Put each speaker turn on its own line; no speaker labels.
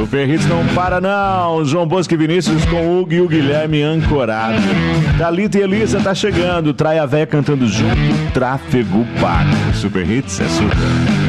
Super Hits não para não. João Bosco e Vinícius com o Hugo e o Guilherme ancorado. Thalita e Elisa tá chegando. Trai a véia cantando junto. Tráfego pago. Super Hits é super.